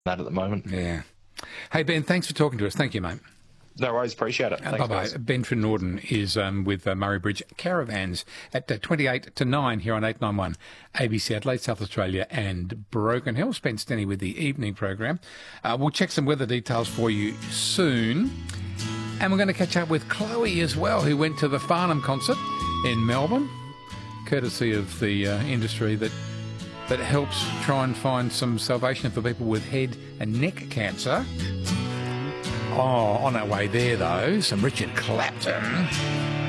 that at the moment. Yeah. Hey, Ben, thanks for talking to us. Thank you, mate. No worries, appreciate it. Thanks, Bye-bye. guys. Ben Norden is with Murray Bridge Caravans at 28 to 9 here on 891 ABC Adelaide, South Australia and Broken Hill. Spent Stenny with the evening program. We'll check some weather details for you soon. And we're going to catch up with Chloe as well, who went to the Farnham concert in Melbourne, courtesy of the industry that helps try and find some salvation for people with head and neck cancer. Oh, on our way there, though, some Richard Clapton.